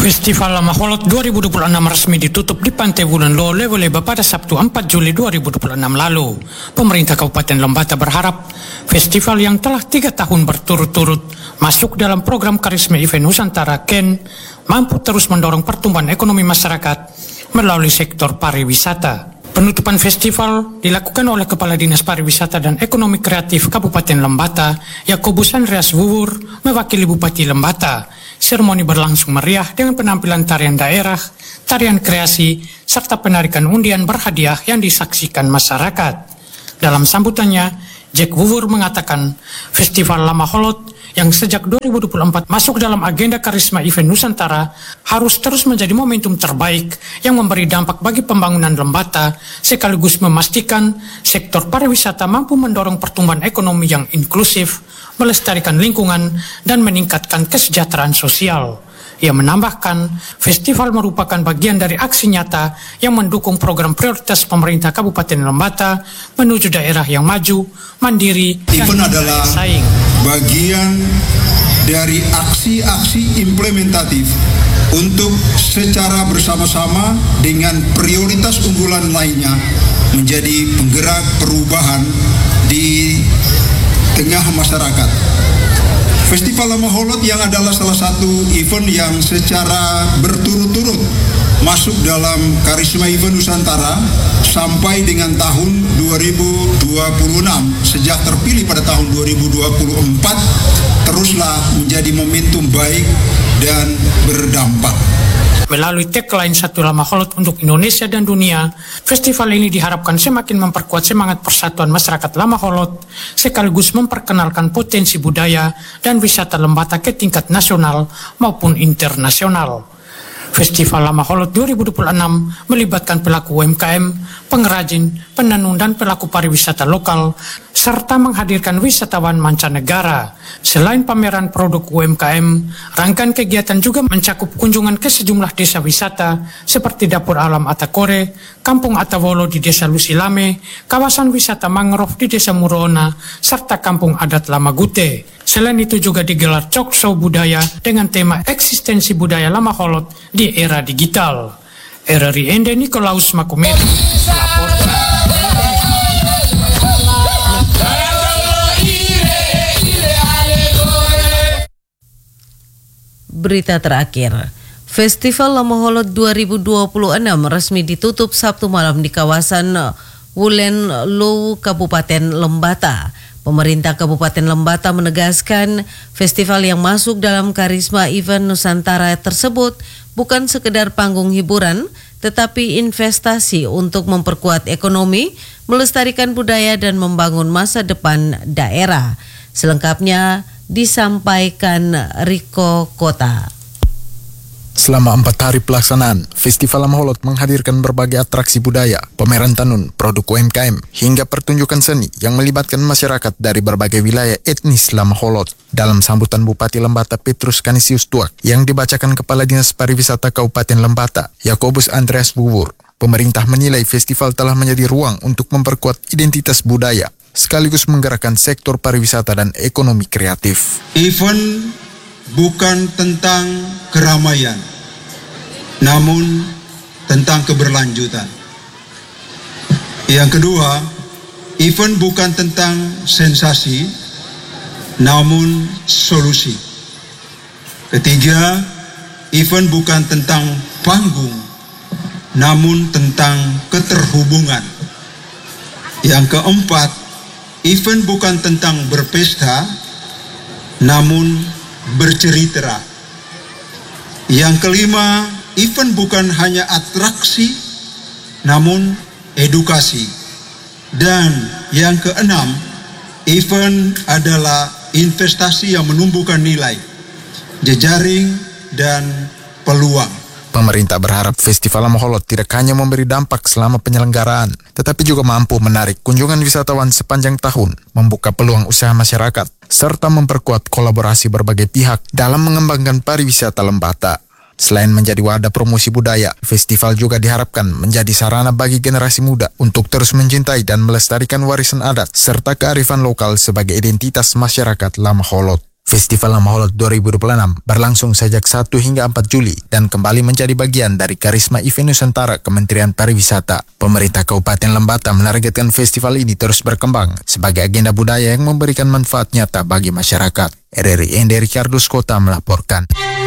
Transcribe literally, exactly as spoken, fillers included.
Festival Lama Holot dua ribu dua puluh enam resmi ditutup di Pantai Wulan Lo, Lewo-Leba pada Sabtu empat Juli dua ribu dua puluh enam lalu. Pemerintah Kabupaten Lembata berharap festival yang telah tiga tahun berturut-turut masuk dalam program Karisma Event Nusantara K E N mampu terus mendorong pertumbuhan ekonomi masyarakat melalui sektor pariwisata. Penutupan festival dilakukan oleh Kepala Dinas Pariwisata dan Ekonomi Kreatif Kabupaten Lembata, Yakobus Andreas Wuwur, mewakili Bupati Lembata. Seremoni berlangsung meriah dengan penampilan tarian daerah, tarian kreasi, serta penarikan undian berhadiah yang disaksikan masyarakat. Dalam sambutannya, Jack Wuwur mengatakan Festival Lama Holot yang sejak dua ribu dua puluh empat masuk dalam agenda Karisma Event Nusantara harus terus menjadi momentum terbaik yang memberi dampak bagi pembangunan Lembata, sekaligus memastikan sektor pariwisata mampu mendorong pertumbuhan ekonomi yang inklusif, melestarikan lingkungan, dan meningkatkan kesejahteraan sosial. Ia menambahkan, festival merupakan bagian dari aksi nyata yang mendukung program prioritas pemerintah Kabupaten Lembata menuju daerah yang maju, mandiri, Event adalah saing. Bagian dari aksi-aksi implementatif untuk secara bersama-sama dengan prioritas unggulan lainnya menjadi penggerak perubahan di tengah masyarakat. Festival Lama Holot yang adalah salah satu event yang secara berturut-turut masuk dalam Karisma Event Nusantara sampai dengan tahun dua ribu dua puluh enam. Sejak terpilih pada tahun dua ribu dua puluh empat, teruslah menjadi momentum baik dan berdampak. Melalui tagline Satu Lama Holot untuk Indonesia dan Dunia, festival ini diharapkan semakin memperkuat semangat persatuan masyarakat Lama Holot, sekaligus memperkenalkan potensi budaya dan wisata Lembata ke tingkat nasional maupun internasional. Festival Lama Holot dua ribu dua puluh enam melibatkan pelaku U M K M, pengrajin, penenun, dan pelaku pariwisata lokal, serta menghadirkan wisatawan mancanegara. Selain pameran produk U M K M, rangkaian kegiatan juga mencakup kunjungan ke sejumlah desa wisata seperti Dapur Alam Atakore, Kampung Atawolo di Desa Lusilame, kawasan wisata mangrove di Desa Murona, serta Kampung Adat Lamagute. Selain itu juga digelar talk show budaya dengan tema eksistensi budaya Lama Holot di era digital. R R I Ende Nikolaus Makumedi melaporkan. Berita terakhir, Festival Lama Holot dua ribu dua puluh enam resmi ditutup Sabtu malam di kawasan Wulan Lo, Kabupaten Lembata. Pemerintah Kabupaten Lembata menegaskan festival yang masuk dalam Karisma Event Nusantara tersebut bukan sekedar panggung hiburan, tetapi investasi untuk memperkuat ekonomi, melestarikan budaya, dan membangun masa depan daerah. Selengkapnya disampaikan Riko Kota. Selama empat hari pelaksanaan, Festival Lama Holot menghadirkan berbagai atraksi budaya, pameran tenun, produk U M K M, hingga pertunjukan seni yang melibatkan masyarakat dari berbagai wilayah etnis Lama Holot. Dalam sambutan Bupati Lembata Petrus Kanisius Tuak yang dibacakan Kepala Dinas Pariwisata Kabupaten Lembata, Yakobus Andreas Wuwur, pemerintah menilai festival telah menjadi ruang untuk memperkuat identitas budaya, sekaligus menggerakkan sektor pariwisata dan ekonomi kreatif. Event bukan tentang keramaian, namun tentang keberlanjutan. Yang kedua, event bukan tentang sensasi, namun solusi. Ketiga, event bukan tentang panggung, namun tentang keterhubungan. Yang keempat, event bukan tentang berpesta, namun bercerita. Yang kelima, event bukan hanya atraksi, namun edukasi. Dan yang keenam, event adalah investasi yang menumbuhkan nilai, jejaring, dan peluang. Pemerintah berharap Festival Lama Holot tidak hanya memberi dampak selama penyelenggaraan, tetapi juga mampu menarik kunjungan wisatawan sepanjang tahun, membuka peluang usaha masyarakat, serta memperkuat kolaborasi berbagai pihak dalam mengembangkan pariwisata Lembata. Selain menjadi wadah promosi budaya, festival juga diharapkan menjadi sarana bagi generasi muda untuk terus mencintai dan melestarikan warisan adat serta kearifan lokal sebagai identitas masyarakat Lama Holot. Festival Lamaholot dua ribu dua puluh enam berlangsung sejak satu hingga empat Juli dan kembali menjadi bagian dari Karisma Event Nusantara Kementerian Pariwisata. Pemerintah Kabupaten Lembata menargetkan festival ini terus berkembang sebagai agenda budaya yang memberikan manfaat nyata bagi masyarakat. R R I Ende Ricardo Skota melaporkan.